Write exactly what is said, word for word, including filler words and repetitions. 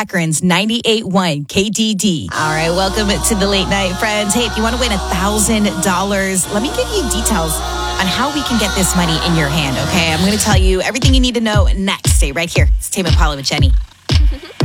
Akron's ninety-eight point one K D D. All right, welcome to the Late Night Friends. Hey, if you want to win one thousand dollars, let me give you details on how we can get this money in your hand, okay? I'm going to tell you everything you need to know next. Stay right here. It's Tame Impala with Jenny.